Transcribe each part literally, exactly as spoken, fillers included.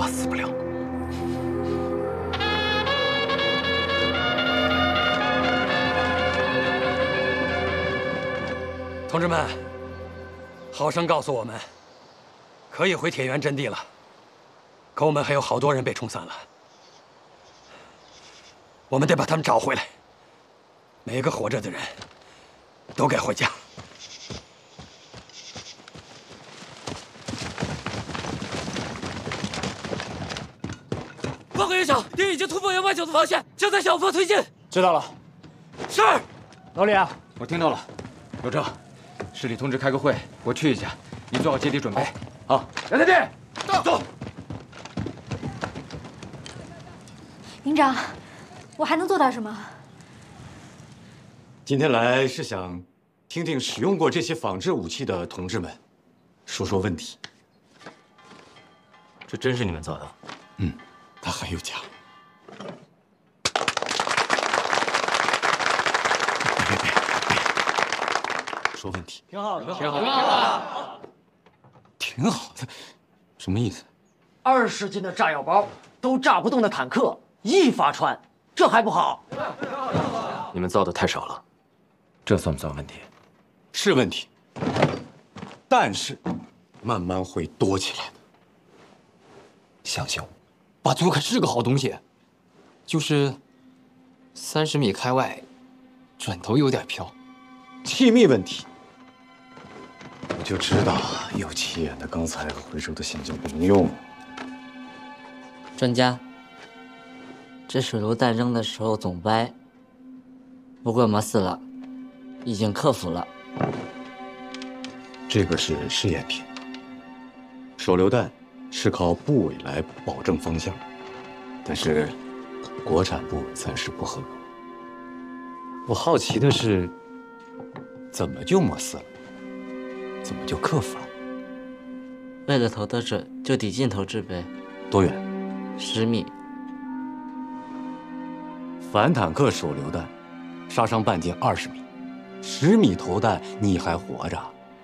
死不了。 同志们，郝生告诉我们，可以回铁原阵地了。可我们还有好多人被冲散了，我们得把他们找回来。每个活着的人都该回家。 报告营长，敌已经突破幺八九的防线，正在小坡推进。 知道了。 是。 老李啊， 我听到了。有正，市里通知开个会，我去一下，你做好接地准备。好，杨天地，走走。 营长，我还能做点什么？ 今天来是想听听使用过这些仿制武器的同志们说说问题。 这真是你们做的？ 嗯。 他还有家。别别别！说问题。 挺好的， 挺好的，挺好的， 挺好的。什么意思？ 二十斤的炸药包都炸不动的坦克一发穿，这还不好？ 你们造的太少了，这算不算问题？ 是问题，但是慢慢会多起来的。 相信我。 把族可是个好东西，就是三十米开外，转头有点飘。 气密问题，我就知道有气眼的钢材和回收的橡胶不能用。 专家，这手榴弹扔的时候总掰，不过没事了，已经克服了。 这个是试验品，手榴弹。 是靠部委来保证方向，但是国产部暂时不合格。我好奇的是，怎么就没事了？怎么就克服了？ 为了投得准，就抵近投掷呗。 多远？ 十米。 反坦克手榴弹，杀伤半径二十米，十米投弹你还活着？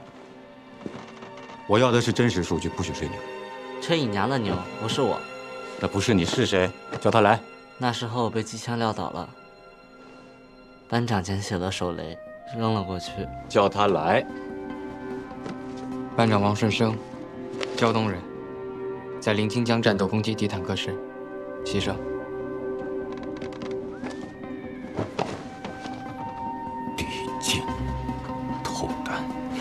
我要的是真实数据，不许吹牛。 吹你娘的牛！不是我， 那不是你是谁？叫他来。 那时候被机枪撂倒了，班长捡起了手雷，扔了过去。 叫他来。 班长王顺生，胶东人，在临清江战斗攻击敌坦克时牺牲。 抵近投弹，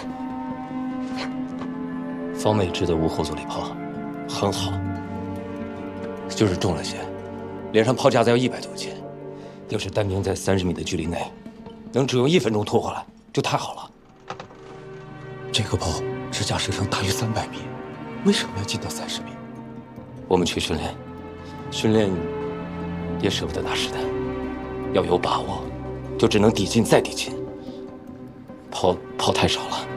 方美制的无后坐力炮。 很好，就是重了些，连上炮架子要一百多斤。要是单兵在三十米的距离内，能只用一分钟拖回来，就太好了。 这个炮支架射程大于三百米，为什么要进到三十米？ 我们去训练，训练也舍不得拿实弹，要有把握，就只能抵近再抵近。炮炮太少了。